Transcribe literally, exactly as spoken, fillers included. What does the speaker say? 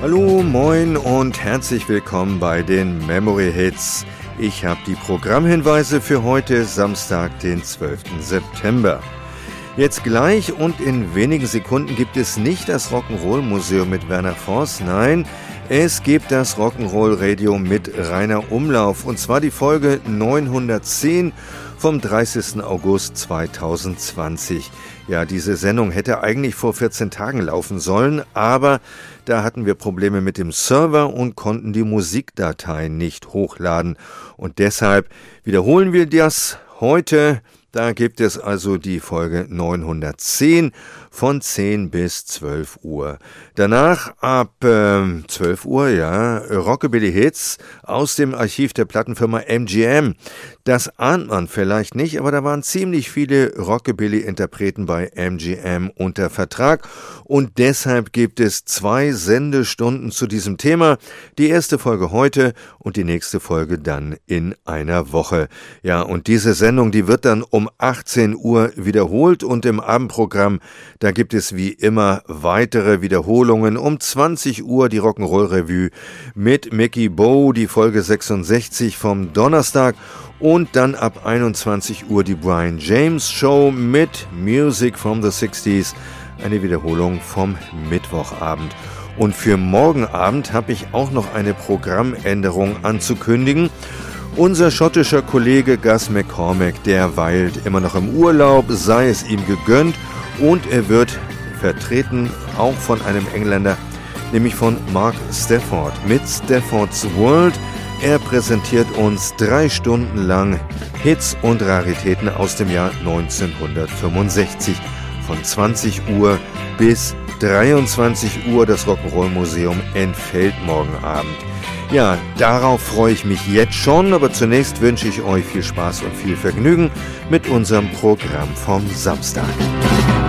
Hallo, moin und herzlich willkommen bei den Memory Hits. Ich habe die Programmhinweise für heute, Samstag, den zwölften September. Jetzt gleich und in wenigen Sekunden gibt es nicht das Rock'n'Roll-Museum mit Werner Voss, nein, es gibt das Rock'n'Roll-Radio mit Rainer Umlauf und zwar die Folge neunhundertzehn vom dreißigsten August zweitausendzwanzig. Ja, diese Sendung hätte eigentlich vor vierzehn Tagen laufen sollen, aber da hatten wir Probleme mit dem Server und konnten die Musikdateien nicht hochladen. Und deshalb wiederholen wir das heute. Da gibt es also die Folge neunhundertzehn von zehn bis zwölf Uhr. Danach ab äh, zwölf Uhr, ja, Rockabilly Hits aus dem Archiv der Plattenfirma M G M. Das ahnt man vielleicht nicht, aber da waren ziemlich viele Rockabilly-Interpreten bei M G M unter Vertrag und deshalb gibt es zwei Sendestunden zu diesem Thema. Die erste Folge heute und die nächste Folge dann in einer Woche. Ja, und diese Sendung, die wird dann um achtzehn Uhr wiederholt und im Abendprogramm, da gibt es wie immer weitere Wiederholungen. Um zwanzig Uhr die Rock'n'Roll Revue mit Mickey Bowe, die Folge sechsundsechzig vom Donnerstag und dann ab einundzwanzig Uhr die Brian James Show mit Music from the sixties, eine Wiederholung vom Mittwochabend. Und für morgen Abend habe ich auch noch eine Programmänderung anzukündigen. Unser schottischer Kollege Gus McCormack, der weilt immer noch im Urlaub, sei es ihm gegönnt und er wird vertreten auch von einem Engländer, nämlich von Mark Stafford mit Stafford's World. Er präsentiert uns drei Stunden lang Hits und Raritäten aus dem Jahr neunzehnhundertfünfundsechzig von zwanzig Uhr bis dreiundzwanzig Uhr. Das Rock'n'Roll Museum entfällt morgen Abend. Ja, darauf freue ich mich jetzt schon, aber zunächst wünsche ich euch viel Spaß und viel Vergnügen mit unserem Programm vom Samstag.